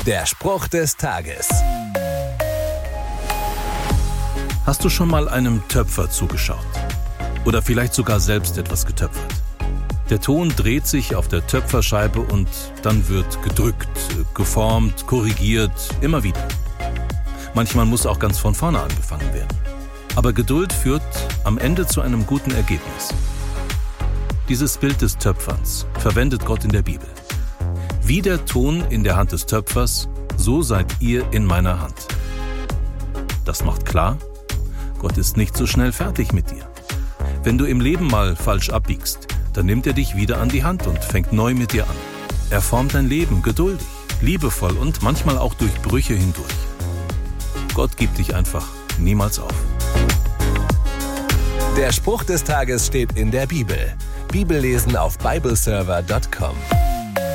Der Spruch des Tages. Hast du schon mal einem Töpfer zugeschaut? Oder vielleicht sogar selbst etwas getöpfert? Der Ton dreht sich auf der Töpferscheibe und dann wird gedrückt, geformt, korrigiert, immer wieder. Manchmal muss auch ganz von vorne angefangen werden. Aber Geduld führt am Ende zu einem guten Ergebnis. Dieses Bild des Töpferns verwendet Gott in der Bibel. Wie der Ton in der Hand des Töpfers, so seid ihr in meiner Hand. Das macht klar, Gott ist nicht so schnell fertig mit dir. Wenn du im Leben mal falsch abbiegst, dann nimmt er dich wieder an die Hand und fängt neu mit dir an. Er formt dein Leben geduldig, liebevoll und manchmal auch durch Brüche hindurch. Gott gibt dich einfach niemals auf. Der Spruch des Tages steht in der Bibel. Bibellesen auf bibleserver.com.